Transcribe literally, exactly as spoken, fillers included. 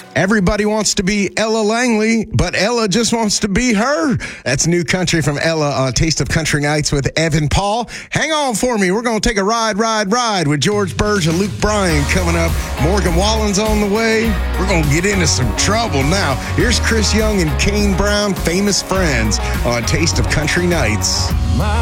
Everybody wants to be Ella Langley, but Ella just wants to be her. That's new country from Ella on Taste of Country Nights with Evan Paul. Hang on for me. We're going to take a ride, ride, ride with George Burge and Luke Bryan coming up. Morgan Wallen's on the way. We're going to get into some trouble now. Here's Chris Young and Kane Brown, Famous Friends on Taste of Country Nights.